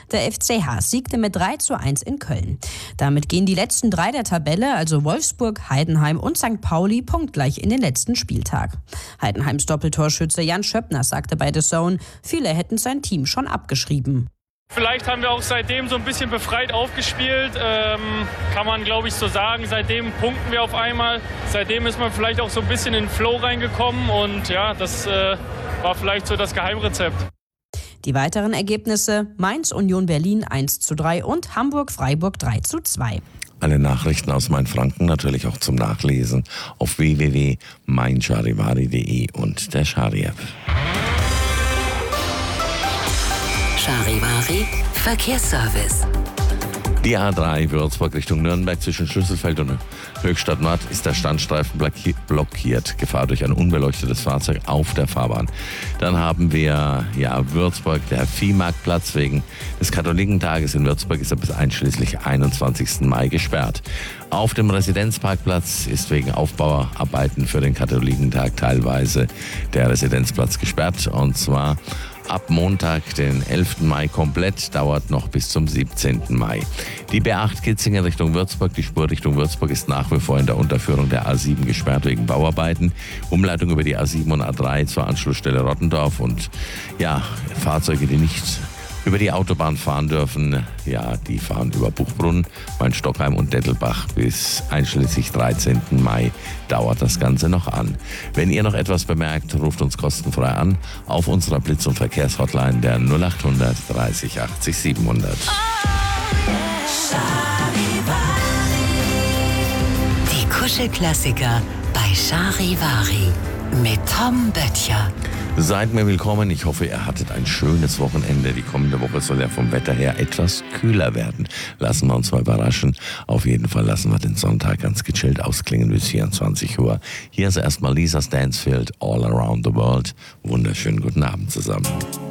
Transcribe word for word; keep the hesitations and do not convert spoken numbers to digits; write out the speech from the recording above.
Der F C H siegte mit drei zu eins in Köln. Damit gehen die letzten drei der Tabelle, also Wolfsburg, Heidenheim und Sankt Pauli, punktgleich in den letzten Spieltag. Heidenheims Doppeltorschütze Jan Schöppner sagte bei The Zone, viele hätten sein Team schon abgeschrieben. Vielleicht haben wir auch seitdem so ein bisschen befreit aufgespielt, ähm, kann man glaube ich so sagen. Seitdem punkten wir auf einmal. Seitdem ist man vielleicht auch so ein bisschen in den Flow reingekommen und ja, das äh, war vielleicht so das Geheimrezept. Die weiteren Ergebnisse: Mainz Union Berlin eins zu drei und Hamburg Freiburg drei zu zwei. Alle Nachrichten aus Mainfranken natürlich auch zum Nachlesen auf w w w punkt mein charivari punkt de und der Chari-App. Charivari Verkehrsservice. Die A drei Würzburg Richtung Nürnberg zwischen Schlüsselfeld und Höchstadt Nord ist der Standstreifen blockiert. Gefahr durch ein unbeleuchtetes Fahrzeug auf der Fahrbahn. Dann haben wir ja Würzburg, der Viehmarktplatz wegen des Katholikentages in Würzburg ist er bis einschließlich einundzwanzigsten Mai gesperrt. Auf dem Residenzparkplatz ist wegen Aufbauarbeiten für den Katholikentag teilweise der Residenzplatz gesperrt, und zwar ab Montag, den elften Mai komplett, dauert noch bis zum siebzehnten Mai. Die B acht Kitzingen Richtung Würzburg, die Spur Richtung Würzburg ist nach wie vor in der Unterführung der A sieben gesperrt wegen Bauarbeiten. Umleitung über die A sieben und A drei zur Anschlussstelle Rottendorf und ja, Fahrzeuge, die nicht über die Autobahn fahren dürfen, ja, die fahren über Buchbrunn, Mainstockheim und Dettelbach. Bis einschließlich dreizehnten Mai dauert das Ganze noch an. Wenn ihr noch etwas bemerkt, ruft uns kostenfrei an auf unserer Blitz- und Verkehrshotline der null achthundert dreißig achtzig siebenhundert. Die Kuschelklassiker bei Charivari mit Tom Böttcher. Seid mir willkommen. Ich hoffe, ihr hattet ein schönes Wochenende. Die kommende Woche soll ja vom Wetter her etwas kühler werden. Lassen wir uns mal überraschen. Auf jeden Fall lassen wir den Sonntag ganz gechillt ausklingen bis vierundzwanzig Uhr. Hier ist erstmal Lisa Stansfield, All Around the World. Wunderschönen guten Abend zusammen.